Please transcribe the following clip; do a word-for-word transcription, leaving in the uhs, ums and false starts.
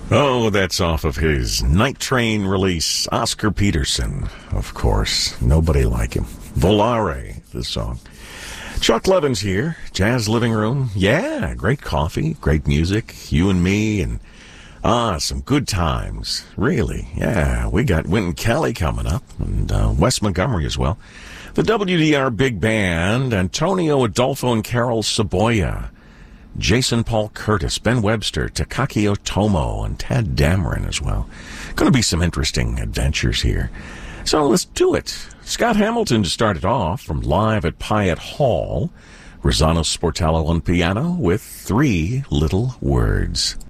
Oh, that's off of his Night Train release. Oscar Peterson, of course. Nobody like him. Volare, the song. Chuck Levin's here. Jazz Living Room. Yeah, great coffee, great music. You and me and, ah, some good times. Really, yeah. We got Wynton Kelly coming up and uh, Wes Montgomery as well. The W D R Big Band, Antonio Adolfo and Carol Saboya. Jason Paul Curtis, Ben Webster, Takaki Otomo, and Tad Dameron as well. Going to be some interesting adventures here. So let's do it. Scott Hamilton to start it off from Live at Pyatt Hall. Rosano Sportello on piano with Three Little Words.